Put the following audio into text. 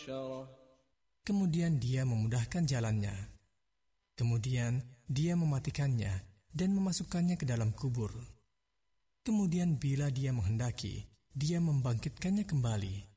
Kemudian dia memudahkan jalannya. Kemudian dia mematikannya dan memasukkannya ke dalam kubur. Kemudian bila dia menghendaki, dia membangkitkannya kembali.